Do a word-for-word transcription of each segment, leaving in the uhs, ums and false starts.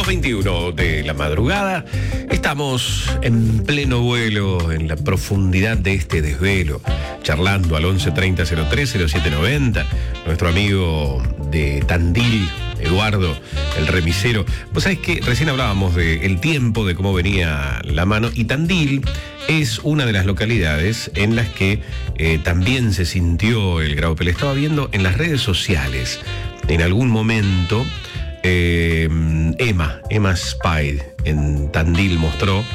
dos veintiuno de la madrugada. Estamos en pleno vuelo, en la profundidad de este desvelo, charlando al once treinta cero tres cero siete noventa. Nuestro amigo de Tandil, Eduardo, el remisero. Pues sabés que recién hablábamos del tiempo, de cómo venía la mano, y Tandil es una de las localidades en las que eh, también se sintió el graupel. Estaba viendo en las redes sociales, en algún momento, eh, Emma, Emma Spide en Tandil mostró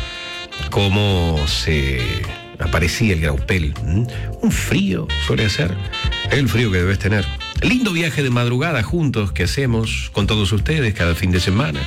cómo se aparecía el graupel. ¿Mm? Un frío suele ser, el frío que debes tener. Lindo viaje de madrugada juntos que hacemos con todos ustedes cada fin de semana.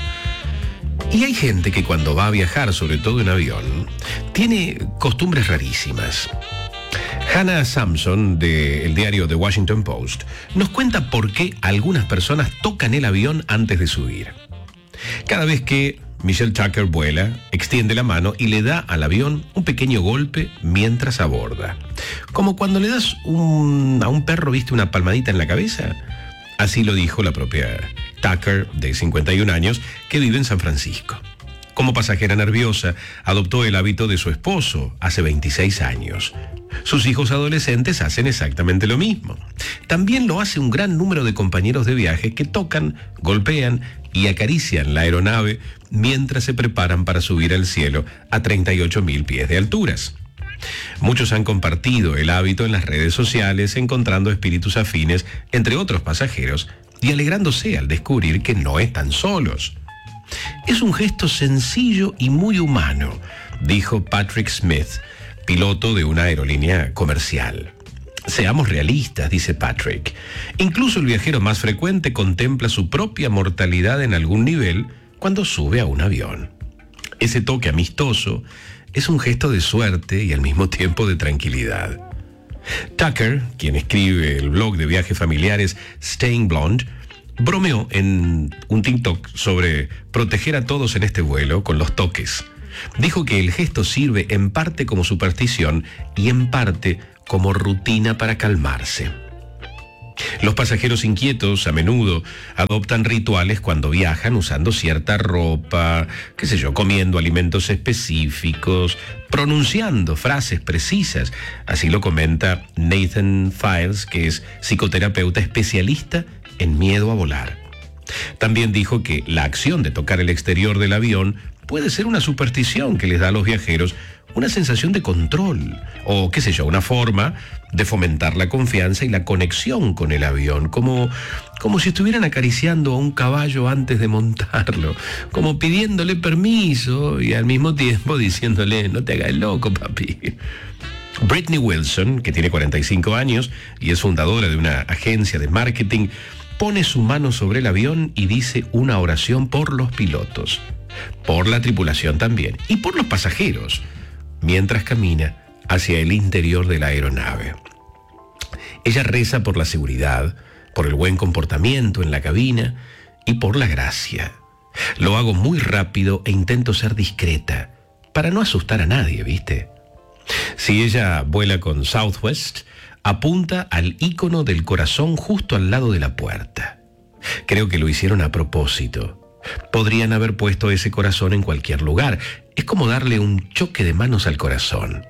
Y hay gente que cuando va a viajar, sobre todo en avión, tiene costumbres rarísimas. Hannah Sampson, del diario The Washington Post, nos cuenta por qué algunas personas tocan el avión antes de subir. Cada vez que Michelle Tucker vuela, extiende la mano y le da al avión un pequeño golpe mientras aborda. Como cuando le das un, a un perro, ¿viste?, una palmadita en la cabeza. Así lo dijo la propia Tucker, de cincuenta y un años, que vive en San Francisco. Como pasajera nerviosa, adoptó el hábito de su esposo hace veintiséis años. Sus hijos adolescentes hacen exactamente lo mismo. También lo hace un gran número de compañeros de viaje que tocan, golpean y acarician la aeronave mientras se preparan para subir al cielo a treinta y ocho mil pies de alturas. Muchos han compartido el hábito en las redes sociales, encontrando espíritus afines entre otros pasajeros y alegrándose al descubrir que no están solos. Es un gesto sencillo y muy humano, dijo Patrick Smith, piloto de una aerolínea comercial. Seamos realistas, dice Patrick. Incluso el viajero más frecuente contempla su propia mortalidad en algún nivel cuando sube a un avión. Ese toque amistoso es un gesto de suerte y al mismo tiempo de tranquilidad. Tucker, quien escribe el blog de viajes familiares Staying Blonde, bromeó en un TikTok sobre proteger a todos en este vuelo con los toques. Dijo que el gesto sirve en parte como superstición y en parte como rutina para calmarse. Los pasajeros inquietos a menudo adoptan rituales cuando viajan usando cierta ropa, qué sé yo, comiendo alimentos específicos, pronunciando frases precisas. Así lo comenta Nathan Files, que es psicoterapeuta especialista en miedo a volar. También dijo que la acción de tocar el exterior del avión puede ser una superstición que les da a los viajeros una sensación de control, o qué sé yo, una forma de fomentar la confianza y la conexión con el avión, como, como si estuvieran acariciando a un caballo antes de montarlo, como pidiéndole permiso y al mismo tiempo diciéndole, no te hagas el loco, papi. Brittany Wilson, que tiene cuarenta y cinco años y es fundadora de una agencia de marketing, pone su mano sobre el avión y dice una oración por los pilotos, por la tripulación también y por los pasajeros, mientras camina hacia el interior de la aeronave. Ella reza por la seguridad, por el buen comportamiento en la cabina y por la gracia. Lo hago muy rápido e intento ser discreta, para no asustar a nadie, ¿viste? Si ella vuela con Southwest, apunta al ícono del corazón justo al lado de la puerta. Creo que lo hicieron a propósito. Podrían haber puesto ese corazón en cualquier lugar. Es como darle un choque de manos al corazón.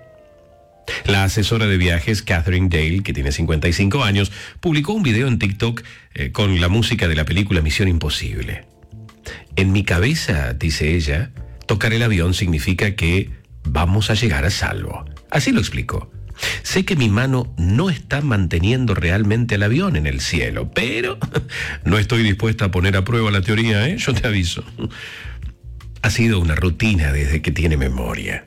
La asesora de viajes Catherine Dale, que tiene cincuenta y cinco años, publicó un video en TikTok eh, con la música de la película Misión Imposible. En mi cabeza, dice ella, tocar el avión significa que vamos a llegar a salvo. Así lo explicó. Sé que mi mano no está manteniendo realmente al avión en el cielo, pero no estoy dispuesta a poner a prueba la teoría, ¿eh? Yo te aviso. Ha sido una rutina desde que tiene memoria.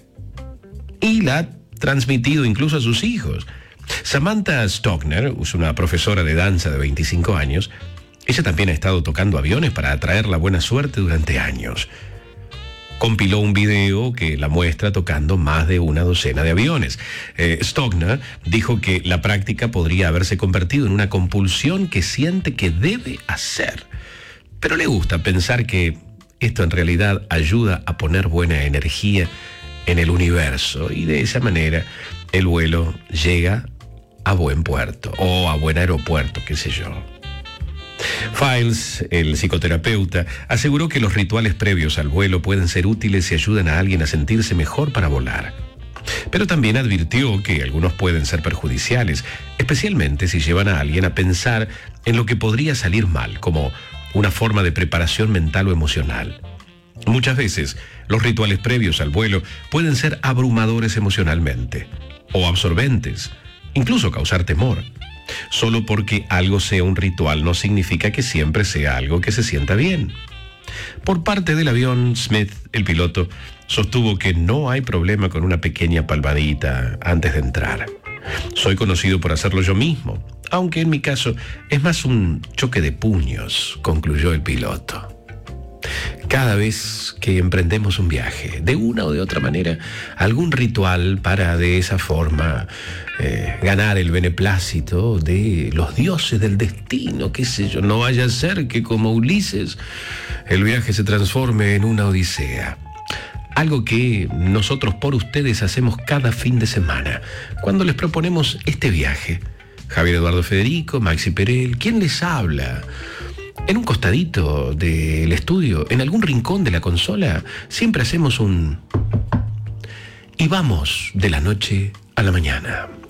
Y la ha transmitido incluso a sus hijos. Samantha Stockner es una profesora de danza de veinticinco años. Ella también ha estado tocando aviones para atraer la buena suerte durante años. Compiló un video que la muestra tocando más de una docena de aviones. Eh, Stockner dijo que la práctica podría haberse convertido en una compulsión que siente que debe hacer. Pero le gusta pensar que esto en realidad ayuda a poner buena energía en el universo y de esa manera el vuelo llega a buen puerto o a buen aeropuerto, qué sé yo. Files, el psicoterapeuta, aseguró que los rituales previos al vuelo pueden ser útiles y ayudan a alguien a sentirse mejor para volar. Pero también advirtió que algunos pueden ser perjudiciales, especialmente si llevan a alguien a pensar en lo que podría salir mal, como una forma de preparación mental o emocional. Muchas veces, los rituales previos al vuelo pueden ser abrumadores emocionalmente, o absorbentes, incluso causar temor. Solo porque algo sea un ritual no significa que siempre sea algo que se sienta bien. Por parte del avión, Smith, el piloto, sostuvo que no hay problema con una pequeña palmadita antes de entrar. Soy conocido por hacerlo yo mismo, aunque en mi caso es más un choque de puños, concluyó el piloto. Cada vez que emprendemos un viaje, de una o de otra manera, algún ritual para de esa forma eh, ganar el beneplácito de los dioses del destino, qué sé yo, no vaya a ser que como Ulises el viaje se transforme en una odisea. Algo que nosotros por ustedes hacemos cada fin de semana, cuando les proponemos este viaje. Javier Eduardo Federico, Maxi Perel, ¿quién les habla? En un costadito del estudio, en algún rincón de la consola, siempre hacemos un... y vamos de la noche a la mañana.